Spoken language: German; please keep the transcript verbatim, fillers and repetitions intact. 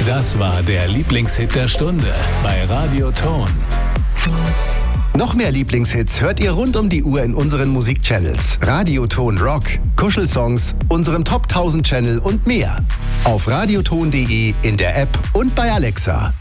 Das war der Lieblingshit der Stunde bei Radio Ton. Noch mehr Lieblingshits hört ihr rund um die Uhr in unseren Musikchannels. Radio Ton Rock, Kuschelsongs, unserem Top tausend Channel und mehr. Auf radioton punkt de, in der App und bei Alexa.